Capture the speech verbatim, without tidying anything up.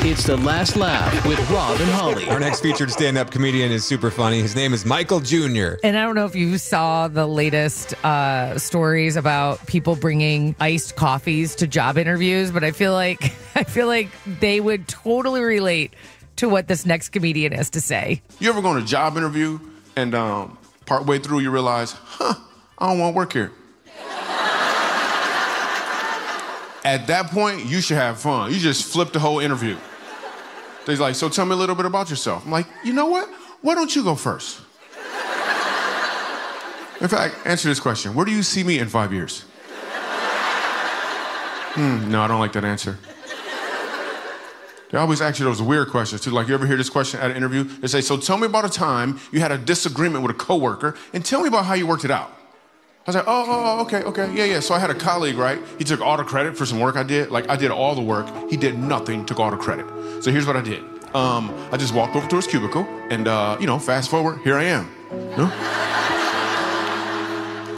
It's The Last Laugh with Rob and Holly. Our next featured stand-up comedian is super funny. His name is Michael Junior And I don't know if you saw the latest uh, stories about people bringing iced coffees to job interviews, but I feel like I feel like they would totally relate to what this next comedian has to say. You ever go on a job interview and um, partway through you realize, huh, I don't want to work here. At that point, you should have fun. You just flip the whole interview. They're like, so tell me a little bit about yourself. I'm like, you know what? Why don't you go first? In fact, answer this question. Where do you see me in five years? Hmm, no, I don't like that answer. They always ask you those weird questions, too. Like, you ever hear this question at an interview? They say, so tell me about a time you had a disagreement with a coworker, and tell me about how you worked it out. I was like, oh, oh, oh, okay, okay, yeah, yeah. So I had a colleague, right? He took all the credit for some work I did. Like, I did all the work. He did nothing, took all the credit. So here's what I did. Um, I just walked over to his cubicle, and, uh, you know, fast forward, here I am. You know?